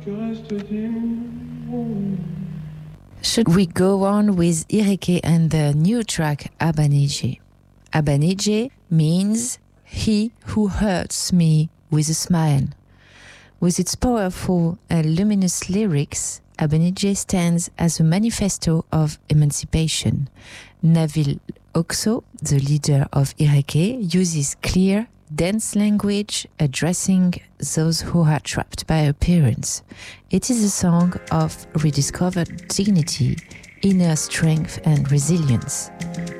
Should we go on with Ireke and their new track Abanije? Abanije means he who hurts me with a smile. With its powerful and luminous lyrics, Abanije stands as a manifesto of emancipation. Nabil Okso, the leader of Ireke, uses clear, dense language addressing those who are trapped by appearance. It is a song of rediscovered dignity, inner strength and resilience.